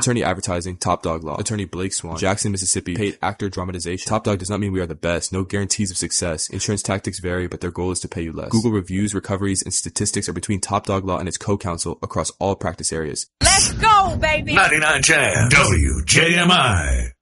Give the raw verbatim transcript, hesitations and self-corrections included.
Attorney Advertising, Top Dog Law. Attorney Blake Swan, Jackson, Mississippi. Paid actor dramatization. Top Dog does not mean we are the best. No guarantees of success. Insurance tactics vary, but their goal is to pay you less. Google reviews, recoveries, and statistics are between Top Dog Law and its co-counsel across all practice areas. Let's go, baby! ninety-nine Jam, W J M I.